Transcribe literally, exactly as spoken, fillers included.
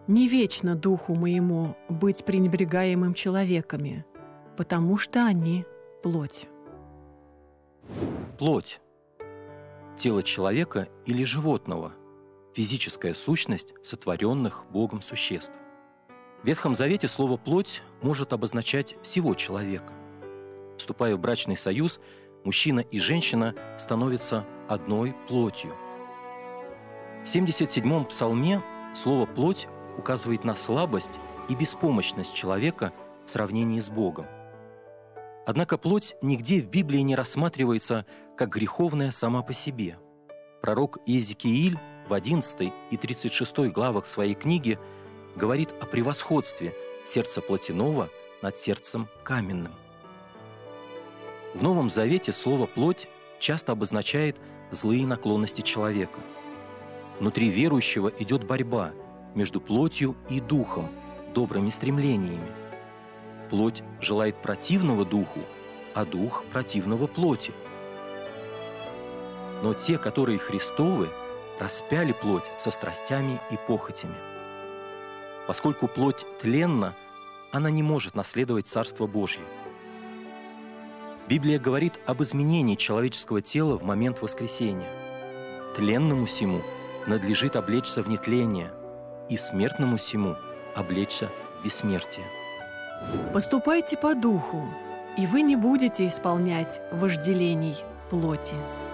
Не вечно духу моему быть пренебрегаемым человеками, потому что они – плоть. Плоть – тело человека или животного, физическая сущность сотворенных Богом существ. В Ветхом Завете слово «плоть» может обозначать всего человека. Вступая в брачный союз, мужчина и женщина становятся одной плотью. В семьдесят седьмом псалме слово «плоть» указывает на слабость и беспомощность человека в сравнении с Богом. Однако плоть нигде в Библии не рассматривается как греховная сама по себе. Пророк Иезекииль в одиннадцатой и тридцать шестой главах своей книги говорит о превосходстве сердца плотяного над сердцем каменным. В Новом Завете слово «плоть» часто обозначает злые наклонности человека. Внутри верующего идет борьба между плотью и духом, добрыми стремлениями. Плоть желает противного духу, а дух противного плоти. Но те, которые Христовы, распяли плоть со страстями и похотями. Поскольку плоть тленна, она не может наследовать Царство Божье. Библия говорит об изменении человеческого тела в момент воскресения. Тленному сему надлежит облечься в нетление, и смертному сему облечься в бессмертие. Поступайте по духу, и вы не будете исполнять вожделений плоти.